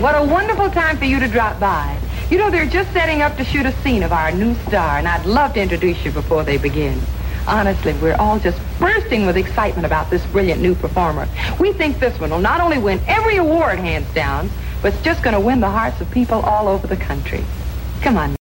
What a wonderful time for you to drop by. You know, they're just setting up to shoot a scene of our new star, and I'd love to introduce you before they begin. Honestly, we're all just bursting with excitement about this brilliant new performer. We think this one will not only win every award, hands down, but it's just going to win the hearts of people all over the country. Come on.